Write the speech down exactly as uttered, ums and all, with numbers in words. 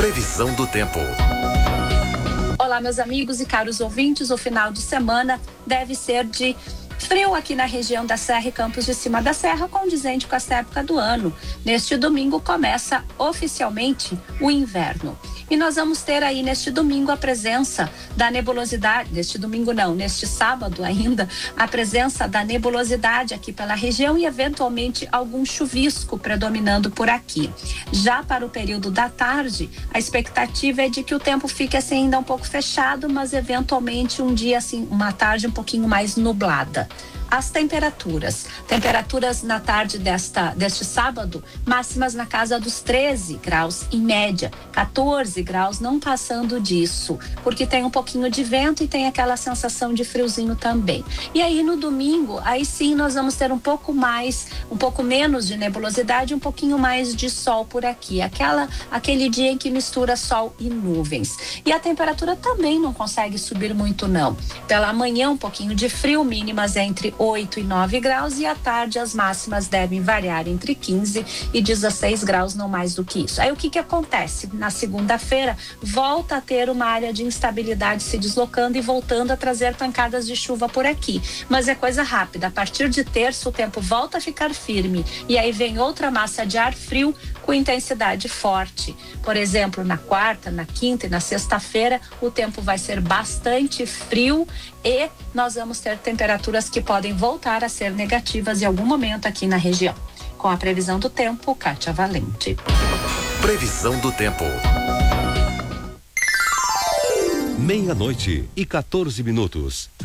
Previsão do tempo. Olá, meus amigos e caros ouvintes, o final de semana deve ser de frio aqui na região da Serra e Campos de Cima da Serra, condizente com esta época do ano. Neste domingo começa oficialmente o inverno. E nós vamos ter aí neste domingo a presença da nebulosidade, neste domingo não, neste sábado ainda, a presença da nebulosidade aqui pela região e eventualmente algum chuvisco predominando por aqui. Já para o período da tarde, a expectativa é de que o tempo fique assim ainda um pouco fechado, mas eventualmente um dia assim, uma tarde um pouquinho mais nublada. As temperaturas, temperaturas na tarde desta, deste sábado, máximas na casa dos treze graus em média, quatorze graus não passando disso, porque tem um pouquinho de vento e tem aquela sensação de friozinho também. E aí no domingo, aí sim nós vamos ter um pouco mais, um pouco menos de nebulosidade, um pouquinho mais de sol por aqui, aquela, aquele dia em que mistura sol e nuvens. E a temperatura também não consegue subir muito não. Pela manhã um pouquinho de frio, mínimas entre oito e nove graus e à tarde as máximas devem variar entre quinze e dezesseis graus, não mais do que isso. Aí o que que acontece? Na segunda-feira volta a ter uma área de instabilidade se deslocando e voltando a trazer pancadas de chuva por aqui, mas é coisa rápida. A partir de terça o tempo volta a ficar firme e aí vem outra massa de ar frio com intensidade forte. Por exemplo, na quarta, na quinta e na sexta-feira o tempo vai ser bastante frio e nós vamos ter temperaturas que podem voltar a ser negativas em algum momento aqui na região. Com a previsão do tempo, Kátia Valente. Previsão do tempo. Meia-noite e quatorze minutos.